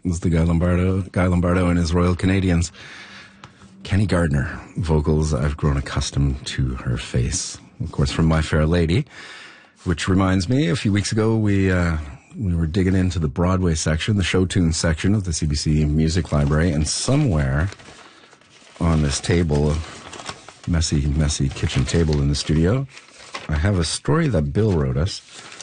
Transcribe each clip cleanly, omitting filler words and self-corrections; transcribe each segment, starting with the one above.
was the Guy Lombardo and his Royal Canadians. Kenny Gardner, vocals, I've grown accustomed to her face. Of course, from My Fair Lady, which reminds me, a few weeks ago, we were digging into the Broadway section, the show tunes section of the CBC Music Library, and somewhere on this table, messy kitchen table in the studio, I have a story that Bill wrote us.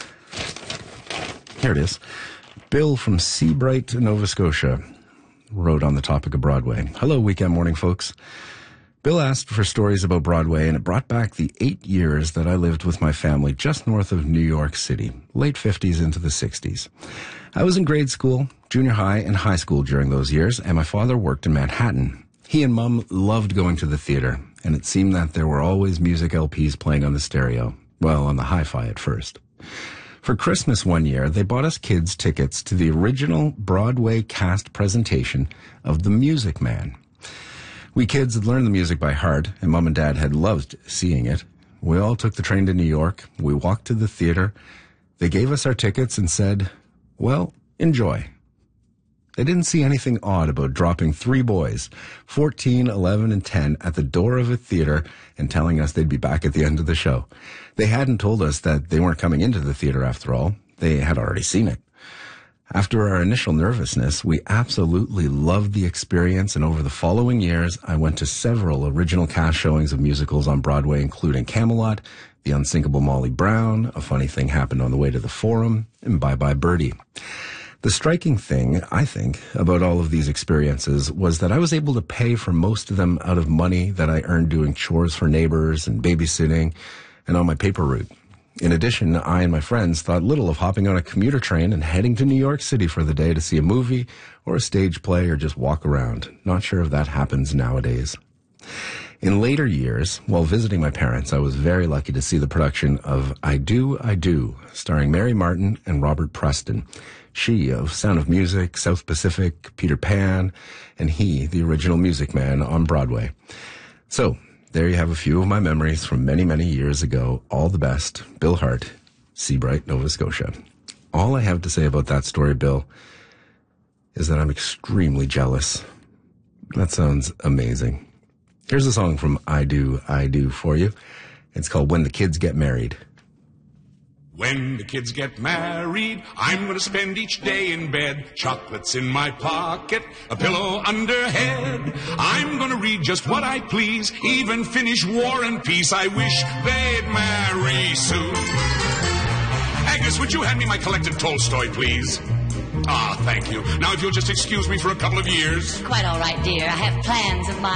Here it is. Bill from Seabright, Nova Scotia, wrote on the topic of Broadway. Hello, Weekend Morning folks. Bill asked for stories about Broadway, and it brought back the 8 years that I lived with my family just north of New York City, late 50s into the 60s. I was in grade school, junior high, and high school during those years, and my father worked in Manhattan. He and Mum loved going to the theater, and it seemed that there were always music LPs playing on the stereo. Well, on the hi-fi at first. For Christmas one year, they bought us kids tickets to the original Broadway cast presentation of The Music Man. We kids had learned the music by heart, and Mom and Dad had loved seeing it. We all took the train to New York. We walked to the theater. They gave us our tickets and said, well, enjoy. They didn't see anything odd about dropping 3 boys, 14, 11, and 10, at the door of a theater and telling us they'd be back at the end of the show. They hadn't told us that they weren't coming into the theater after all. They had already seen it. After our initial nervousness, we absolutely loved the experience, and over the following years, I went to several original cast showings of musicals on Broadway, including Camelot, The Unsinkable Molly Brown, A Funny Thing Happened on the Way to the Forum, and Bye Bye Birdie. The striking thing, I think, about all of these experiences was that I was able to pay for most of them out of money that I earned doing chores for neighbors and babysitting and on my paper route. In addition, I and my friends thought little of hopping on a commuter train and heading to New York City for the day to see a movie or a stage play or just walk around. Not sure if that happens nowadays. In later years, while visiting my parents, I was very lucky to see the production of I Do, I Do, starring Mary Martin and Robert Preston. She of Sound of Music, South Pacific, Peter Pan, and he, the original Music Man, on Broadway. So, there you have a few of my memories from many, many years ago. All the best. Bill Hart, Seabright, Nova Scotia. All I have to say about that story, Bill, is that I'm extremely jealous. That sounds amazing. Here's a song from I Do for you. It's called When the Kids Get Married. When the kids get married, I'm gonna spend each day in bed. Chocolates in my pocket, a pillow under head. I'm gonna read just what I please, even finish War and Peace. I wish they'd marry soon. Agnes, would you hand me my collected Tolstoy, please? Ah, thank you. Now, if you'll just excuse me for a couple of years. Quite all right, dear. I have plans of my